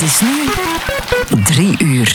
is nu 3 uur.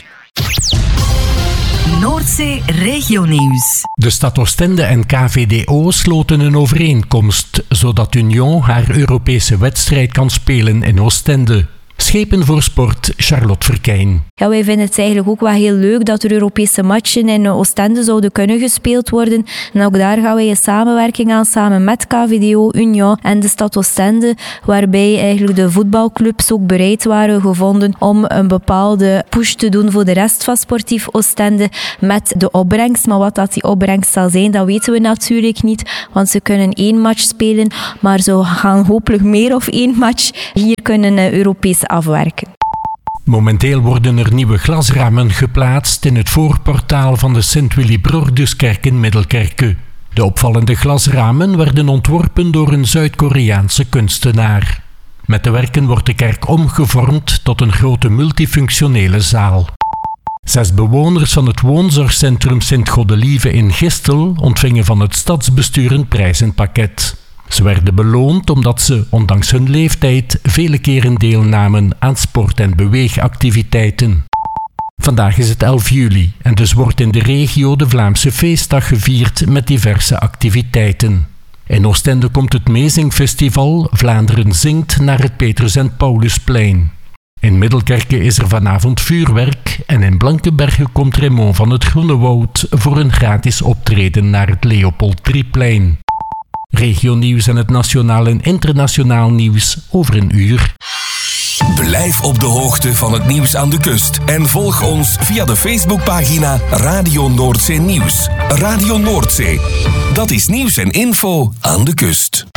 Noordzee Regionieuws. De stad Oostende en KVDO sloten een overeenkomst, zodat Union haar Europese wedstrijd kan spelen in Oostende. Schepen voor Sport, Charlotte Verkijn. Ja, wij vinden het eigenlijk ook wel heel leuk dat er Europese matchen in Oostende zouden kunnen gespeeld worden. En ook daar gaan wij een samenwerking aan samen met KVDO, Union en de stad Oostende, waarbij eigenlijk de voetbalclubs ook bereid waren gevonden om een bepaalde push te doen voor de rest van Sportief Oostende met de opbrengst. Maar wat dat die opbrengst zal zijn, dat weten we natuurlijk niet, want ze kunnen 1 match spelen, maar ze gaan hopelijk meer of 1 match hier kunnen Europees afwerken. Momenteel worden er nieuwe glasramen geplaatst in het voorportaal van de Sint-Willibrorduskerk in Middelkerke. De opvallende glasramen werden ontworpen door een Zuid-Koreaanse kunstenaar. Met de werken wordt de kerk omgevormd tot een grote multifunctionele zaal. 6 bewoners van het woonzorgcentrum Sint-Godelieve in Gistel ontvingen van het stadsbestuur een prijzenpakket. Ze werden beloond omdat ze, ondanks hun leeftijd, vele keren deelnamen aan sport- en beweegactiviteiten. Vandaag is het 11 juli en dus wordt in de regio de Vlaamse feestdag gevierd met diverse activiteiten. In Oostende komt het Meezingfestival Vlaanderen zingt naar het Petrus en Paulusplein. In Middelkerke is er vanavond vuurwerk en in Blankenberge komt Raymond van het Groene Woud voor een gratis optreden naar het Leopold III-plein. Regionieuws en het nationaal en internationaal nieuws over een uur. Blijf op de hoogte van het nieuws aan de kust en volg ons via de Facebookpagina Radio Noordzee Nieuws. Radio Noordzee, dat is nieuws en info aan de kust.